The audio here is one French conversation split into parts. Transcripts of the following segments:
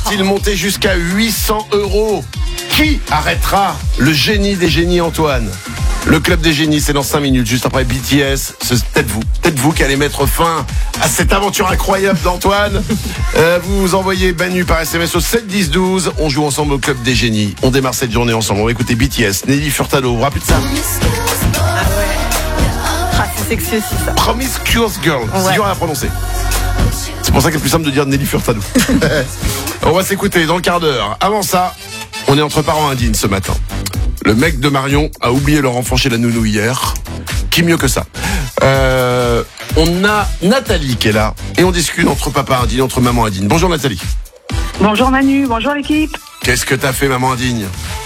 Il montait jusqu'à 800 €. Qui arrêtera le génie des génies, Antoine? Le club des génies, c'est dans 5 minutes, juste après BTS. C'est peut-être vous qui allez mettre fin à cette aventure incroyable d'Antoine. Vous envoyez Banu par SMS au 7 10 12. On joue ensemble au club des génies. On démarre cette journée ensemble. On va écouter BTS, Nelly Furtado. Vous vous rappelez de ça? C'est sexy aussi ça. Promiscuous Girl. Ouais. C'est dur à prononcer. C'est pour ça qu'il est plus simple de dire Nelly Furtado. On va s'écouter dans le quart d'heure. Avant ça, on est entre parents indignes ce matin. Le mec de Marion a oublié leur enfant chez la nounou hier. Qui mieux que ça? On a Nathalie qui est là. Et on discute entre papa indigne, entre maman indigne. Bonjour Nathalie. Bonjour Manu, bonjour l'équipe. Qu'est-ce que t'as fait, maman indigne?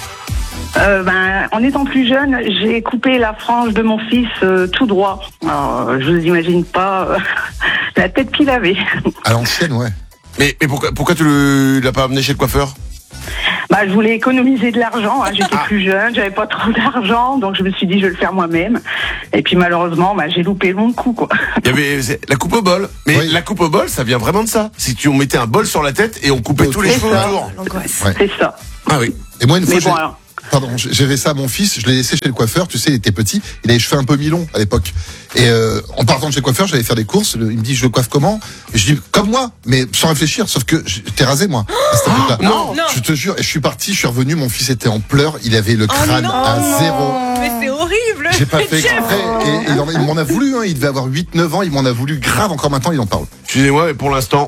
En étant plus jeune, j'ai coupé la frange de mon fils tout droit. Alors, je vous imagine pas la tête qu'il avait. À l'ancienne, ouais. Mais pourquoi tu l'as pas amené chez le coiffeur? Je voulais économiser de l'argent. J'étais plus jeune, j'avais pas trop d'argent, donc je me suis dit je vais le faire moi-même. Et puis malheureusement, j'ai loupé le bon coup, quoi. Il y avait la coupe au bol. Mais oui. La coupe au bol, ça vient vraiment de ça. Si on mettait un bol sur la tête et on coupait tous les cheveux autour. L'angoisse. Ouais. C'est ça. Ah oui. Et moi, une fois, Mais bon, alors. j'avais ça à mon fils, je l'ai laissé chez le coiffeur, tu sais, il était petit, il avait les cheveux un peu mi-longs à l'époque. Et en partant de chez le coiffeur, j'allais faire des courses, il me dit, je le coiffe comment? Et je dis, comme moi, mais sans réfléchir, sauf que j'étais rasé, moi, à cette époque-là. non. Je te jure, et je suis parti, je suis revenu, mon fils était en pleurs, il avait le crâne à zéro. Mais c'est horrible. J'ai pas fait exprès, et il m'en a voulu, il devait avoir 8-9 ans, il m'en a voulu grave, encore maintenant, il en parle. Excusez-moi, mais pour l'instant.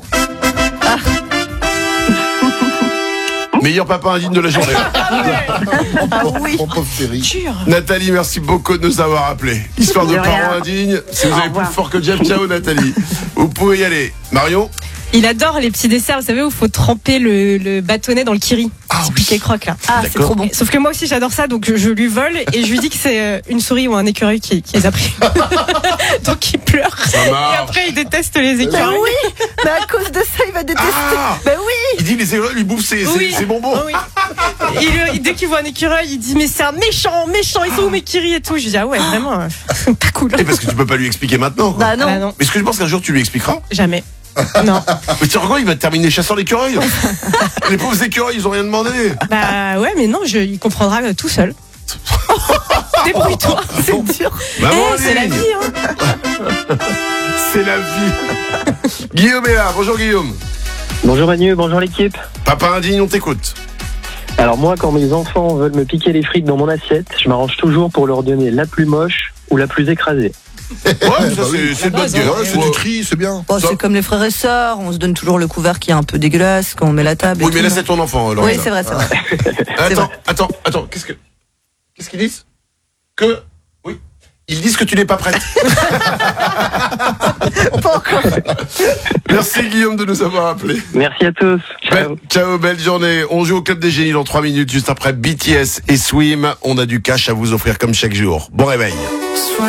Meilleur papa indigne de la journée. Ah oui. Mon pauvre chéri. Dur. Nathalie, merci beaucoup de nous avoir appelés. Histoire de De rien. parents indignes. Si vous Au avez plus revoir. fort que Jeff, ciao Nathalie. Vous pouvez y aller. Marion? Il adore les petits desserts, vous savez, où il faut tremper le bâtonnet dans le kiri. Ah Petit oui. piqué croque là. Ah, c'est trop bon. Sauf que moi aussi j'adore ça, donc je lui vole et je lui dis que c'est une souris ou un écureuil qui les a pris. Donc il pleure. Ça Et marche. après il déteste les écureuils. Oui, mais à cause de ça, il va détester. Ah, Ben oui. il dit les écureuils lui bouffent ses bonbons. Oh oui. Dès qu'il voit un écureuil, il dit mais c'est un méchant, ils sont où mes kiris et tout. Je lui dis ah ouais vraiment pas cool. Et parce que tu peux pas lui expliquer maintenant, quoi. Bah non. Ah non, Mais est-ce que je pense qu'un jour tu lui expliqueras? jamais. Non. Mais tu vois, il va terminer chasseur d'écureuils. Les pauvres écureuils, ils ont rien demandé. Bah ouais mais non, il comprendra tout seul. Débrouille-toi. C'est dur. Maman C'est la indigne. vie hein. C'est la vie. Guillaume est là. Bonjour Guillaume. Bonjour Manu, bonjour l'équipe. Papa indigne, on t'écoute. Alors moi, quand mes enfants veulent me piquer les frites dans mon assiette, je m'arrange toujours pour leur donner la plus moche ou la plus écrasée. Ouais, ça bah oui. c'est de bonne base, gueule. Ouais, c'est du tri, c'est bien. Bon, c'est comme les frères et sœurs, on se donne toujours le couvert qui est un peu dégueulasse quand on met la table. Oui, et mais tout, là non c'est ton enfant, Oui, Lorenza. c'est vrai, c'est vrai. Attends, qu'est-ce qu'ils disent? Oui. Ils disent que tu n'es pas prête. Pas encore. Merci Guillaume de nous avoir appelés. Merci à tous. Ciao. Ciao, belle journée. On joue au Club des Génies dans 3 minutes, juste après BTS et Swim. On a du cash à vous offrir comme chaque jour. Bon réveil.